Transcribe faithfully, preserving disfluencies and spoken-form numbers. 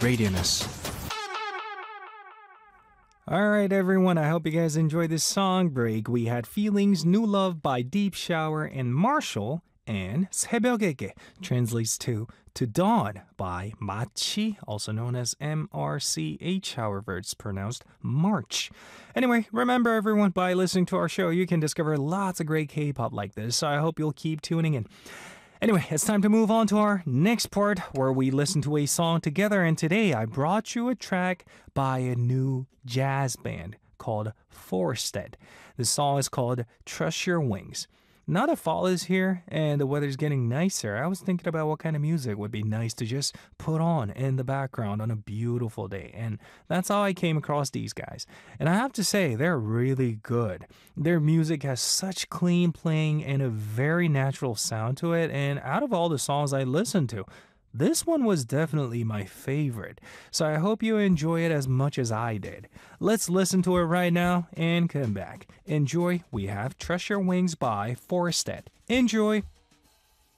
Radianus. Alright everyone, I hope you guys enjoyed this song break. We had Feelings, New Love by Deep Shower and Marshall, and 새벽에게 translates to To Dawn by Machi, also known as M R C H, however it's pronounced March. Anyway, remember everyone, by listening to our show, you can discover lots of great K-pop like this, so I hope you'll keep tuning in. Anyway, it's time to move on to our next part where we listen to a song together, and today I brought you a track by a new jazz band called Forsted. The song is called Trust Your Wings. Now that fall is here and the weather's getting nicer, I was thinking about what kind of music would be nice to just put on in the background on a beautiful day, and that's how I came across these guys. And I have to say, they're really good. Their music has such clean playing and a very natural sound to it, and out of all the songs I listened to, this one was definitely my favorite, so I hope you enjoy it as much as I did. Let's listen to it right now and come back. Enjoy. We have Trust Your Wings by Forsted. Enjoy.